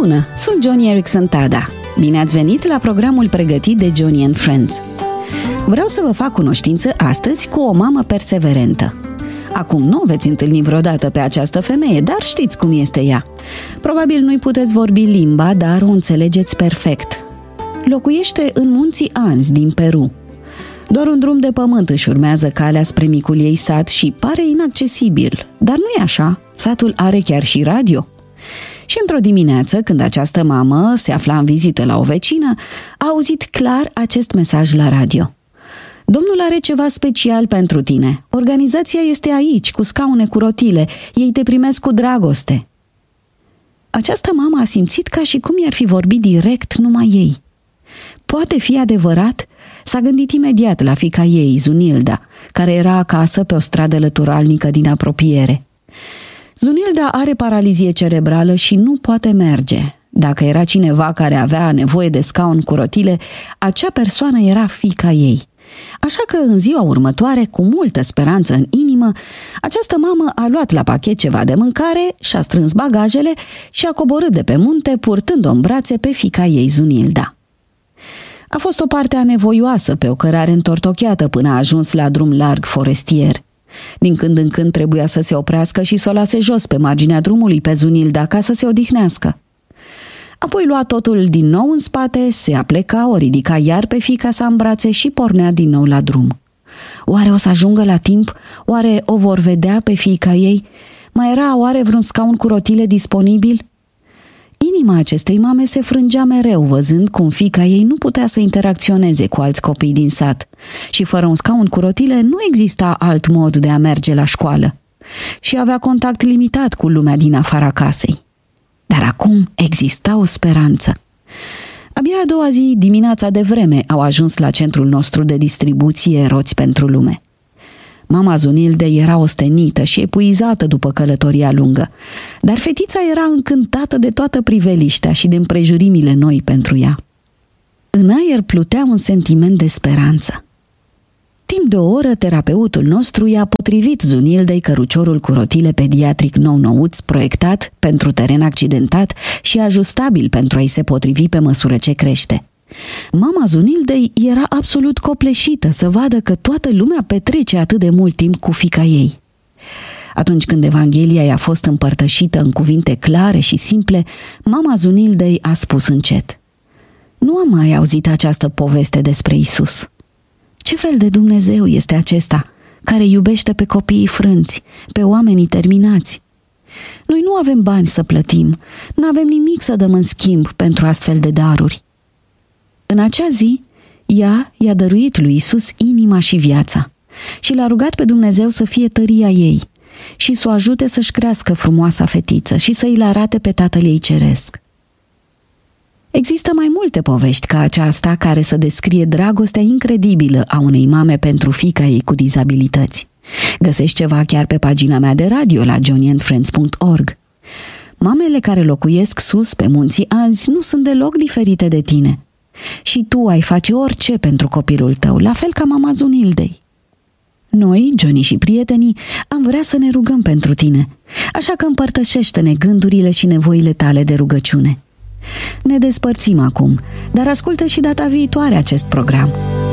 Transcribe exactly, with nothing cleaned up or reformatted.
Bună, sunt Joni Eareckson Tada. Bine ați venit la programul pregătit de Joni and Friends. Vreau să vă fac cunoștință astăzi cu o mamă perseverentă. Acum nu o veți întâlni vreodată pe această femeie, dar știți cum este ea. Probabil nu-i puteți vorbi limba, dar o înțelegeți perfect. Locuiește în munții Anzi din Peru. Doar un drum de pământ își urmează calea spre micul ei sat și pare inaccesibil. Dar nu e așa, satul are chiar și radio. Și într-o dimineață, când această mamă se afla în vizită la o vecină, a auzit clar acest mesaj la radio. Domnul are ceva special pentru tine. Organizația este aici, cu scaune cu rotile. Ei te primesc cu dragoste. Această mamă a simțit ca și cum i-ar fi vorbit direct numai ei. Poate fi adevărat? S-a gândit imediat la fiica ei, Zunilda, care era acasă pe o stradă lăturalnică din apropiere. Zunilda are paralizie cerebrală și nu poate merge. Dacă era cineva care avea nevoie de scaun cu rotile, acea persoană era fiica ei. Așa că în ziua următoare, cu multă speranță în inimă, această mamă a luat la pachet ceva de mâncare, și-a strâns bagajele și a coborât de pe munte, purtând-o în brațe pe fiica ei, Zunilda. A fost o parte anevoioasă pe o cărare întortocheată până a ajuns la drum larg forestier. Din când în când trebuia să se oprească și să o lase jos pe marginea drumului pe Zunilda ca să se odihnească. Apoi lua totul din nou în spate, se apleca, o ridica iar pe fiica sa în brațe și pornea din nou la drum. Oare o să ajungă la timp? Oare o vor vedea pe fiica ei? Mai era oare vreun scaun cu rotile disponibil? Inima acestei mame se frângea mereu văzând cum fiica ei nu putea să interacționeze cu alți copii din sat și fără un scaun cu rotile nu exista alt mod de a merge la școală și avea contact limitat cu lumea din afara casei. Dar acum exista o speranță. Abia a doua zi, dimineața de vreme, au ajuns la centrul nostru de distribuție roți pentru lume. Mama Zunildei era ostenită și epuizată după călătoria lungă, dar fetița era încântată de toată priveliștea și de împrejurimile noi pentru ea. În aer plutea un sentiment de speranță. Timp de o oră, terapeutul nostru i-a potrivit Zunildei căruciorul cu rotile pediatric nou-nouț, proiectat pentru teren accidentat și ajustabil pentru a-i se potrivi pe măsură ce crește. Mama Zunildei era absolut copleșită să vadă că toată lumea petrece atât de mult timp cu fiica ei. Atunci când Evanghelia i-a fost împărtășită în cuvinte clare și simple, mama Zunildei a spus încet: "Nu am mai auzit această poveste despre Isus. Ce fel de Dumnezeu este acesta, care iubește pe copiii frânți, pe oamenii terminați? Noi nu avem bani să plătim, nu avem nimic să dăm în schimb pentru astfel de daruri." În acea zi, ea i-a dăruit lui Isus inima și viața și l-a rugat pe Dumnezeu să fie tăria ei și să o ajute să-și crească frumoasa fetiță și să îi arate pe Tatăl ei ceresc. Există mai multe povești ca aceasta care să descrie dragostea incredibilă a unei mame pentru fiica ei cu dizabilități. Găsești ceva chiar pe pagina mea de radio la joni and friends punct org. Mamele care locuiesc sus pe munții Anzi nu sunt deloc diferite de tine. Și tu ai face orice pentru copilul tău, la fel ca mama Zunildei. Noi, Joni și prietenii, am vrea să ne rugăm pentru tine, așa că împărtășește-ne gândurile și nevoile tale de rugăciune. Ne despărțim acum, dar ascultă și data viitoare acest program.